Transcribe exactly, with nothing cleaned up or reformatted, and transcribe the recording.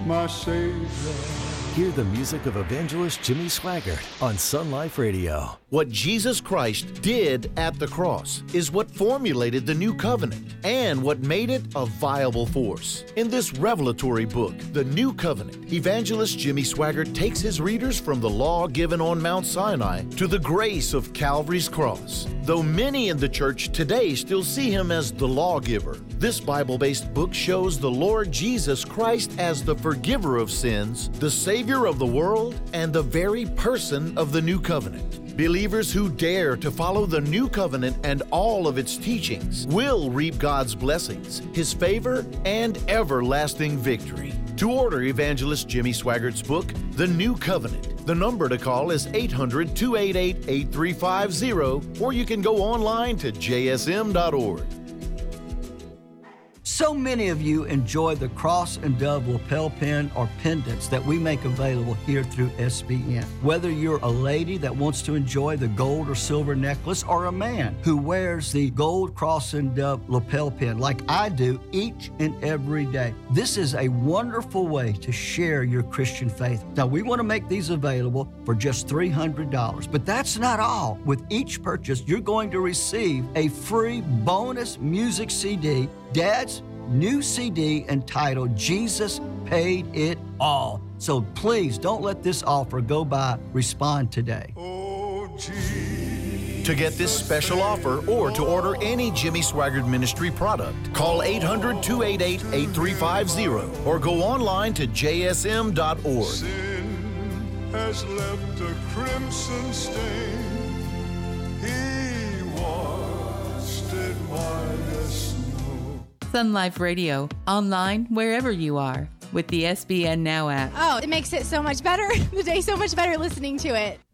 my Savior. Hear the music of evangelist Jimmy Swaggart on Sun Life Radio. What Jesus Christ did at the cross is what formulated the new covenant and what made it a viable force. In this revelatory book, The New Covenant, evangelist Jimmy Swaggart takes his readers from the law given on Mount Sinai to the grace of Calvary's cross. Though many in the church today still see him as the lawgiver, this Bible-based book shows the Lord Jesus Christ as the forgiver of sins, the Savior of the world, and the very person of the new covenant. Believers who dare to follow the new covenant and all of its teachings will reap God's blessings, His favor, and everlasting victory. To order evangelist Jimmy Swaggart's book, The New Covenant, the number to call is eight hundred, two eight eight, eight three five zero, or you can go online to j s m dot org. So many of you enjoy the Cross and Dove lapel pin or pendants that we make available here through S B N. Whether you're a lady that wants to enjoy the gold or silver necklace, or a man who wears the gold Cross and Dove lapel pin like I do each and every day, this is a wonderful way to share your Christian faith. Now, we want to make these available for just three hundred dollars, but that's not all. With each purchase, you're going to receive a free bonus music C D, Dad's new C D entitled Jesus Paid It All. So please don't let this offer go by. Respond today. Oh, Jesus. To get this special offer or to order any Jimmy Swaggart Ministry product, call eight hundred, two eight eight, eight three five zero or go online to j s m dot org. Sin has left a crimson stain. He washed it white as snow. Sun Life Radio, online wherever you are, with the S B N Now app. Oh, it makes it so much better. The day so much better listening to it.